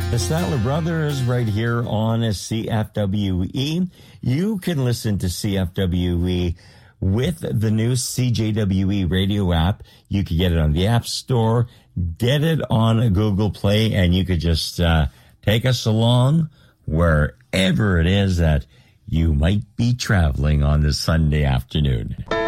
The Statler Brothers right here on CFWE. You can listen to CFWE with the new CJWE radio app. You can get it on the App Store, get it on Google Play, and you could just take us along wherever it is that you might be traveling on this Sunday afternoon.